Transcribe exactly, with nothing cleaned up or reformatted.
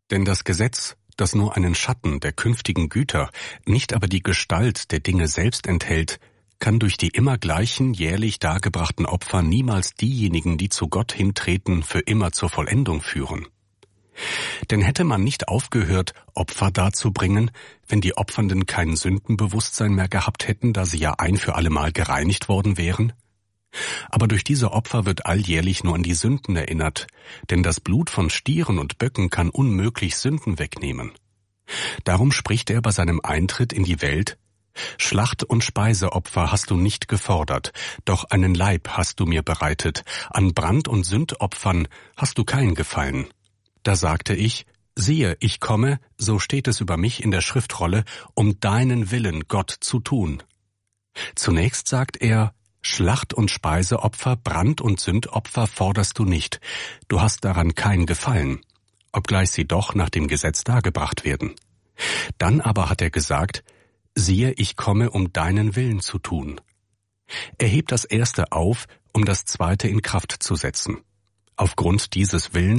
Denn das Gesetz, das nur einen Schatten der künftigen Güter, nicht aber die Gestalt der Dinge selbst enthält, kann durch die immer gleichen jährlich dargebrachten Opfer niemals diejenigen, die zu Gott hintreten, für immer zur Vollendung führen. Denn hätte man nicht aufgehört, Opfer darzubringen, wenn die Opfernden kein Sündenbewusstsein mehr gehabt hätten, da sie ja ein für allemal gereinigt worden wären? Aber durch diese Opfer wird alljährlich nur an die Sünden erinnert, denn das Blut von Stieren und Böcken kann unmöglich Sünden wegnehmen. Darum spricht er bei seinem Eintritt in die Welt: Schlacht- und Speiseopfer hast du nicht gefordert, doch einen Leib hast du mir bereitet, an Brand- und Sündopfern hast du kein Gefallen. Da sagte ich: Siehe, ich komme, so steht es über mich in der Schriftrolle, um deinen Willen, Gott, zu tun. Zunächst sagt er: Schlacht- und Speiseopfer, Brand- und Sündopfer forderst du nicht, du hast daran kein Gefallen, obgleich sie doch nach dem Gesetz dargebracht werden. Dann aber hat er gesagt: Siehe, ich komme, um deinen Willen zu tun. Er hebt das erste auf, um das zweite in Kraft zu setzen. Aufgrund dieses Willens